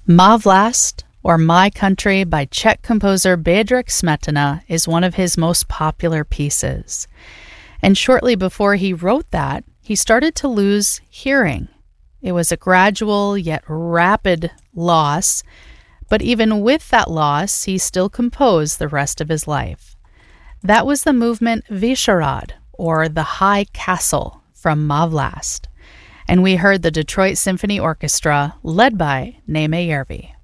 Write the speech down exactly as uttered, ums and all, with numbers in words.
Má vlast, or My Country by Czech composer Bedřich Smetana, is one of his most popular pieces. And shortly before he wrote that, he started to lose hearing. It was a gradual yet rapid loss, but even with that loss, he still composed the rest of his life. That was the movement Vyšehrad, or the High Castle, from Má vlast. And we heard the Detroit Symphony Orchestra, led by Németh Järvi.